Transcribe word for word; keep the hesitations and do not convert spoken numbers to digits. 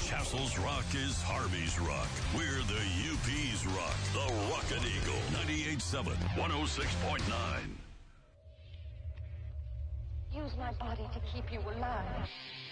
Castle's Rock is Harvey's Rock. We're the U P's Rock. The Rocket Eagle. ninety-eight point seven, one oh six point nine. Use my body to keep you alive.